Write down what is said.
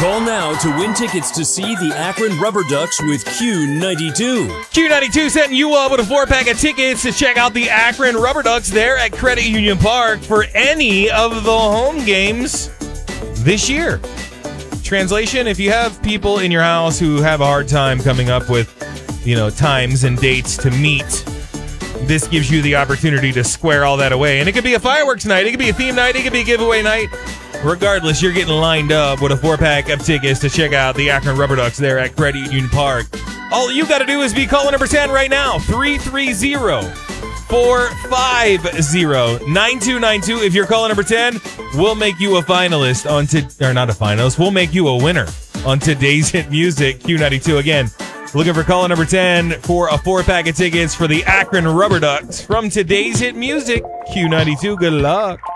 Call now to win tickets to see the Akron Rubber Ducks with Q92. Q92 setting you up with a 4-pack of tickets to check out the Akron Rubber Ducks there at Credit Union Park for any of the home games this year. Translation, if you have people in your house who have a hard time coming up with, times and dates to meet, this gives you the opportunity to square all that away. And it could be a fireworks night, it could be a theme night, it could be a giveaway night. Regardless, you're getting lined up with a 4-pack of tickets to check out the Akron Rubber Ducks there at Credit Union Park. All you got to do is be caller number 10 right now, 330-450-9292. If you're caller number 10, we'll make you a finalist not a finalist, we'll make you a winner on today's hit music, Q92. Again, looking for caller number 10 for a 4-pack of tickets for the Akron Rubber Ducks from today's hit music, Q92. Good luck.